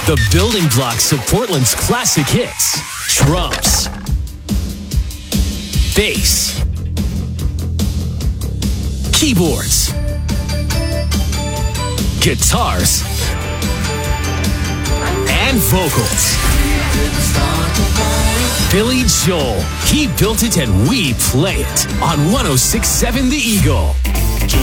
The building blocks of Portland's classic hits. Drums. Bass. Keyboards. Guitars. And vocals. Billy Joel. He built it and we play it on 106.7 The Eagle.